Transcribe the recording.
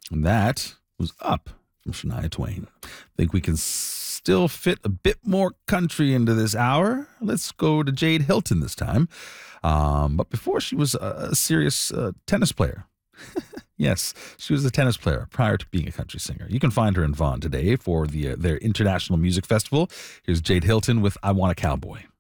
And that was Up from Shania Twain. Think we can still fit a bit more country into this hour? Let's go to Jade Hilton this time. But before, she was a serious tennis player. Yes, she was a tennis player prior to being a country singer. You can find her in Vaughan today for their International Music Festival. Here's Jade Hilton with I Want a Cowboy.